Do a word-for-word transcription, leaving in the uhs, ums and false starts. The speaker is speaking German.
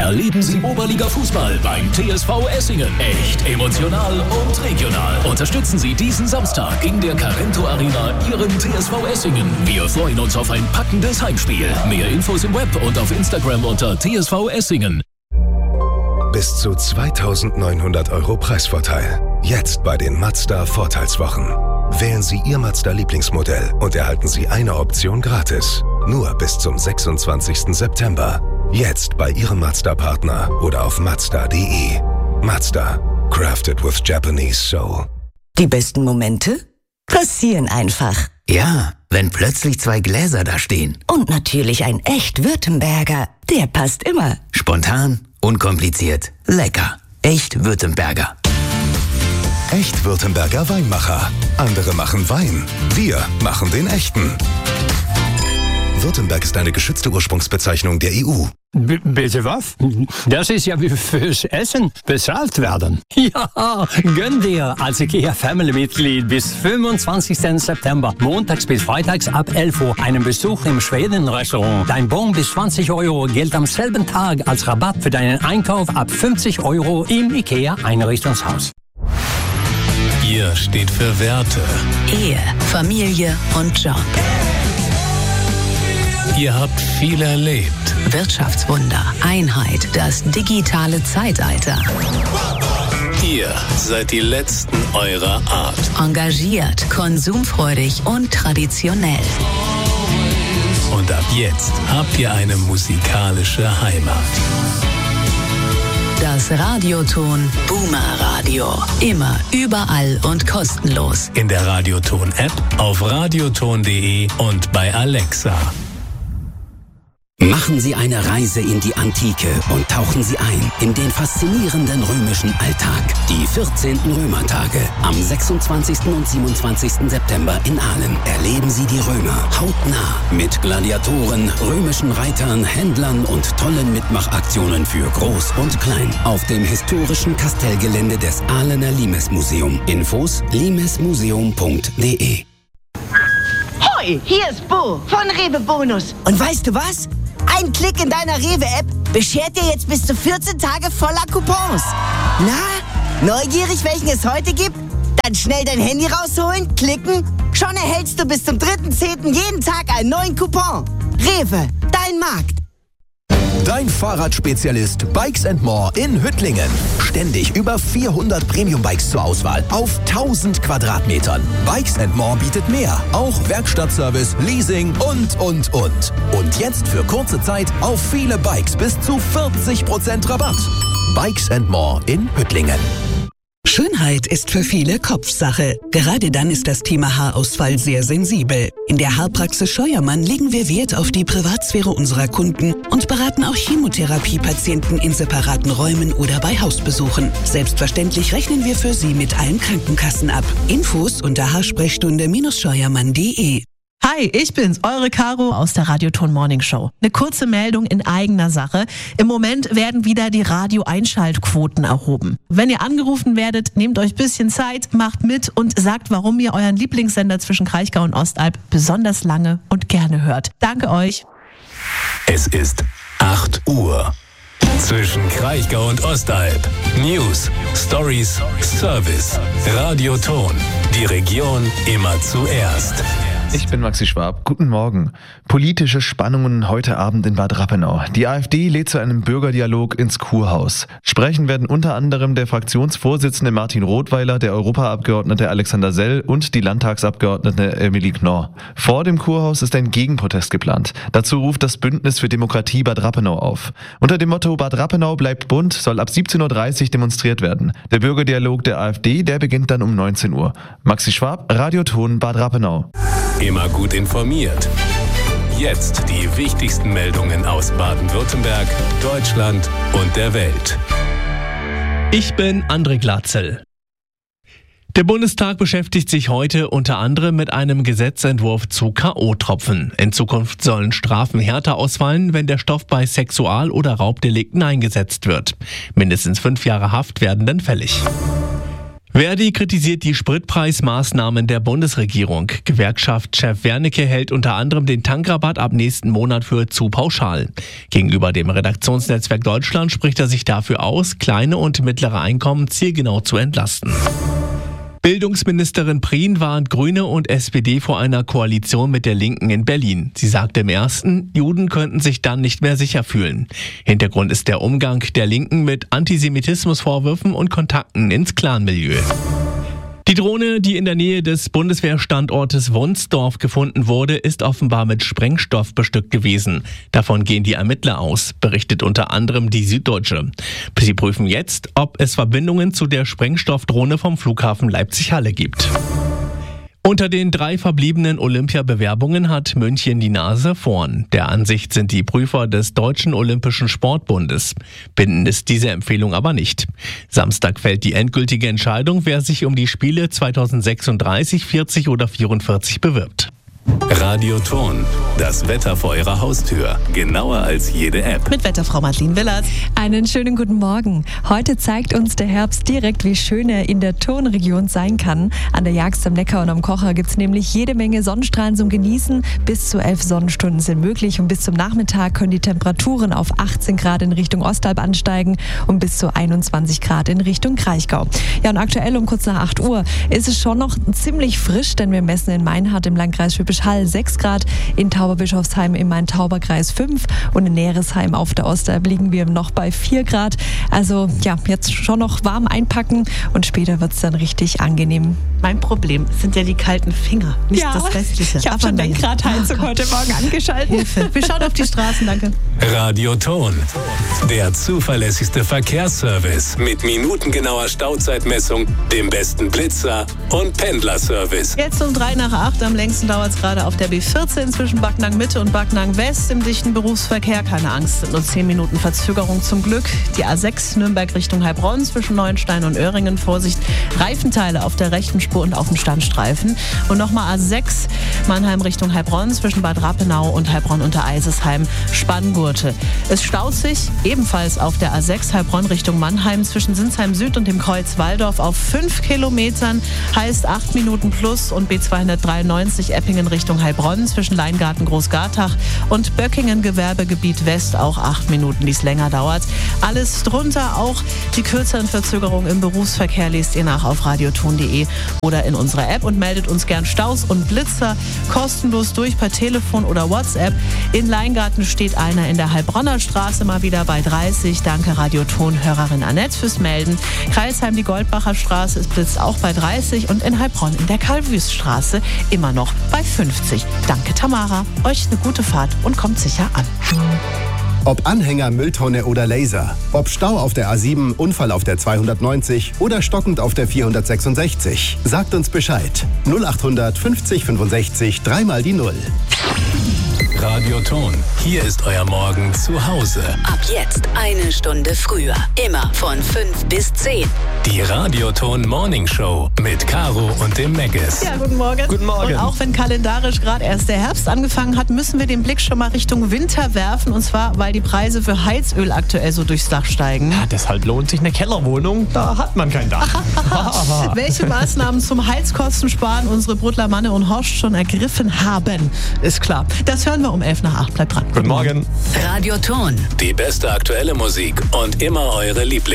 Erleben Sie Oberliga-Fußball beim T S V Essingen. Echt, emotional und regional. Unterstützen Sie diesen Samstag in der Carento Arena Ihren T S V Essingen. Wir freuen uns auf ein packendes Heimspiel. Mehr Infos im Web und auf Instagram unter T S V Essingen. Bis zu zweitausendneunhundert Euro Preisvorteil. Jetzt bei den Mazda Vorteilswochen. Wählen Sie Ihr Mazda-Lieblingsmodell und erhalten Sie eine Option gratis. Nur bis zum sechsundzwanzigsten September. Jetzt bei Ihrem Mazda-Partner oder auf mazda punkt de. Mazda. Crafted with Japanese soul. Die besten Momente passieren einfach. Ja, wenn plötzlich zwei Gläser da stehen. Und natürlich ein echt Württemberger. Der passt immer. Spontan, unkompliziert, lecker. Echt Württemberger. Echt Württemberger Weinmacher. Andere machen Wein. Wir machen den echten. Württemberg ist eine geschützte Ursprungsbezeichnung der E U. B- bitte was? Das ist ja wie fürs Essen bezahlt werden. Ja, gönn dir als IKEA-Family-Mitglied bis fünfundzwanzigsten September, montags bis freitags ab elf Uhr, einen Besuch im Schweden-Restaurant. Dein Bon bis zwanzig Euro gilt am selben Tag als Rabatt für deinen Einkauf ab fünfzig Euro im IKEA-Einrichtungshaus. Ihr steht für Werte. Ehe, Familie und Job. Ihr habt viel erlebt. Wirtschaftswunder, Einheit, das digitale Zeitalter. Ihr seid die Letzten eurer Art. Engagiert, konsumfreudig und traditionell. Und ab jetzt habt ihr eine musikalische Heimat. Das Radioton Boomer Radio. Immer, überall und kostenlos. In der Radioton-App, auf radioton punkt de und bei Alexa. Machen Sie eine Reise in die Antike und tauchen Sie ein in den faszinierenden römischen Alltag. Die vierzehnten Römertage am sechsundzwanzigsten und siebenundzwanzigsten September in Aalen. Erleben Sie die Römer hautnah mit Gladiatoren, römischen Reitern, Händlern und tollen Mitmachaktionen für Groß und Klein auf dem historischen Kastellgelände des Aalener Limes-Museum. Infos limesmuseum punkt de. Hoi, hier ist Bo von Rewe Bonus. Und weißt du was? Ein Klick in deiner Rewe-App beschert dir jetzt bis zu vierzehn Tage voller Coupons. Na, neugierig, welchen es heute gibt? Dann schnell dein Handy rausholen, klicken. Schon erhältst du bis zum dritten zehnten jeden Tag einen neuen Coupon. Rewe, dein Markt. Dein Fahrradspezialist Bikes and More in Hüttlingen. Ständig über vierhundert Premium-Bikes zur Auswahl auf tausend Quadratmetern. Bikes and More bietet mehr. Auch Werkstattservice, Leasing und, und, und. Und jetzt für kurze Zeit auf viele Bikes bis zu vierzig Prozent Rabatt. Bikes and More in Hüttlingen. Schönheit ist für viele Kopfsache. Gerade dann ist das Thema Haarausfall sehr sensibel. In der Haarpraxis Scheuermann legen wir Wert auf die Privatsphäre unserer Kunden und beraten auch Chemotherapiepatienten in separaten Räumen oder bei Hausbesuchen. Selbstverständlich rechnen wir für Sie mit allen Krankenkassen ab. Infos unter haarsprechstunde scheuermann punkt de. Hi, ich bin's, eure Caro aus der Radioton Morning Show. Eine kurze Meldung in eigener Sache. Im Moment werden wieder die Radio-Einschaltquoten erhoben. Wenn ihr angerufen werdet, nehmt euch ein bisschen Zeit, macht mit und sagt, warum ihr euren Lieblingssender zwischen Kraichgau und Ostalb besonders lange und gerne hört. Danke euch. Es ist acht Uhr. Zwischen Kraichgau und Ostalb. News, Stories, Service. Radioton. Die Region immer zuerst. Ich bin Maxi Schwab. Guten Morgen. Politische Spannungen heute Abend in Bad Rappenau. Die AfD lädt zu einem Bürgerdialog ins Kurhaus. Sprechen werden unter anderem der Fraktionsvorsitzende Martin Rothweiler, der Europaabgeordnete Alexander Sell und die Landtagsabgeordnete Emilie Knorr. Vor dem Kurhaus ist ein Gegenprotest geplant. Dazu ruft das Bündnis für Demokratie Bad Rappenau auf. Unter dem Motto Bad Rappenau bleibt bunt soll ab siebzehn Uhr dreißig demonstriert werden. Der Bürgerdialog der AfD, der beginnt dann um neunzehn Uhr. Maxi Schwab, Radioton Bad Rappenau. Immer gut informiert. Jetzt die wichtigsten Meldungen aus Baden-Württemberg, Deutschland und der Welt. Ich bin André Glatzel. Der Bundestag beschäftigt sich heute unter anderem mit einem Gesetzentwurf zu K O-Tropfen. In Zukunft sollen Strafen härter ausfallen, wenn der Stoff bei Sexual- oder Raubdelikten eingesetzt wird. Mindestens fünf Jahre Haft werden dann fällig. Verdi kritisiert die Spritpreismaßnahmen der Bundesregierung. Gewerkschaftschef Wernicke hält unter anderem den Tankrabatt ab nächsten Monat für zu pauschal. Gegenüber dem Redaktionsnetzwerk Deutschland spricht er sich dafür aus, kleine und mittlere Einkommen zielgenau zu entlasten. Bildungsministerin Prien warnt Grüne und S P D vor einer Koalition mit der Linken in Berlin. Sie sagte im ersten, Juden könnten sich dann nicht mehr sicher fühlen. Hintergrund ist der Umgang der Linken mit Antisemitismusvorwürfen und Kontakten ins Clanmilieu. Die Drohne, die in der Nähe des Bundeswehrstandortes Wunsdorf gefunden wurde, ist offenbar mit Sprengstoff bestückt gewesen. Davon gehen die Ermittler aus, berichtet unter anderem die Süddeutsche. Sie prüfen jetzt, ob es Verbindungen zu der Sprengstoffdrohne vom Flughafen Leipzig-Halle gibt. Unter den drei verbliebenen Olympiabewerbungen hat München die Nase vorn. Der Ansicht sind die Prüfer des Deutschen Olympischen Sportbundes. Bindend ist diese Empfehlung aber nicht. Samstag fällt die endgültige Entscheidung, wer sich um die Spiele zweitausendsechsunddreißig, vierzig oder vierundvierzig bewirbt. Radio Ton, das Wetter vor Ihrer Haustür. Genauer als jede App. Mit Wetterfrau Madeleine Willert. Einen schönen guten Morgen. Heute zeigt uns der Herbst direkt, wie schön er in der Tonregion sein kann. An der Jagst am Neckar und am Kocher gibt es nämlich jede Menge Sonnenstrahlen zum Genießen. Bis zu elf Sonnenstunden sind möglich und bis zum Nachmittag können die Temperaturen auf achtzehn Grad in Richtung Ostalb ansteigen und bis zu einundzwanzig Grad in Richtung Kraichgau. Ja, und aktuell um kurz nach acht Uhr ist es schon noch ziemlich frisch, denn wir messen in Meinhardt im Landkreis Schwäbisch Hall sechs Grad, in Tauberbischofsheim im Main-Tauber-Kreis fünf und in Neresheim auf der Ostalb liegen wir noch bei vier Grad. Also ja, jetzt schon noch warm einpacken und später wird es dann richtig angenehm. Mein Problem sind ja die kalten Finger, nicht ja, das Restliche. Ich habe schon Lenkradheizung oh heute Morgen angeschaltet. Hilfe. Wir schauen auf die Straßen, danke. Radio Ton, der zuverlässigste Verkehrsservice mit minutengenauer Stauzeitmessung, dem besten Blitzer und Pendlerservice. Jetzt um drei nach acht, am längsten dauert es gerade auf der B vierzehn zwischen Backnang Mitte und Backnang West im dichten Berufsverkehr. Keine Angst, sind nur zehn Minuten Verzögerung zum Glück. Die A sechs Nürnberg Richtung Heilbronn zwischen Neuenstein und Öhringen. Vorsicht, Reifenteile auf der rechten Spur und auf dem Standstreifen. Und nochmal A sechs Mannheim Richtung Heilbronn zwischen Bad Rappenau und Heilbronn unter Eisesheim. Spanngurte. Es staut sich ebenfalls auf der A sechs Heilbronn Richtung Mannheim zwischen Sinsheim Süd und dem Kreuz Walldorf auf fünf Kilometern. Heißt acht Minuten plus und B zweihundertdreiundneunzig Eppingen Richtung Heilbronn zwischen Leingarten Großgartach und Böckingen Gewerbegebiet West auch acht Minuten, die es länger dauert. Alles drunter, auch die kürzeren Verzögerungen im Berufsverkehr lest ihr nach auf radioton punkt de oder in unserer App und meldet uns gern Staus und Blitzer kostenlos durch per Telefon oder WhatsApp. In Leingarten steht einer in der Heilbronner Straße mal wieder bei dreißig. Danke Radioton-Hörerin Annette fürs Melden. Kreisheim die Goldbacher Straße ist blitzt auch bei dreißig und in Heilbronn in der Karl-Wüst-Straße immer noch bei fünfzig. Danke Tamara, euch eine gute Fahrt und kommt sicher an. Ob Anhänger, Mülltonne oder Laser, ob Stau auf der A sieben, Unfall auf der zweihundertneunzig oder stockend auf der vierhundertsechsundsechzig, sagt uns Bescheid. null achthundert fünfzig fünfundsechzig, dreimal die Null. Radio Ton, hier ist euer Morgen zu Hause. Ab jetzt eine Stunde früher. Immer von fünf bis zehn. Die Radio Ton Morning Show mit Caro und dem Meggis. Ja, guten Morgen. Guten Morgen. Und auch wenn kalendarisch gerade erst der Herbst angefangen hat, müssen wir den Blick schon mal Richtung Winter werfen. Und zwar, weil die Preise für Heizöl aktuell so durchs Dach steigen. Ja, deshalb lohnt sich eine Kellerwohnung. Da hat man kein Dach. Welche Maßnahmen zum Heizkostensparen unsere Brudler Manne und Horst schon ergriffen haben, ist klar. Das hören wir um elf nach acht. Bleibt dran. Guten Morgen. Radio Ton. Die beste aktuelle Musik und immer eure Lieblings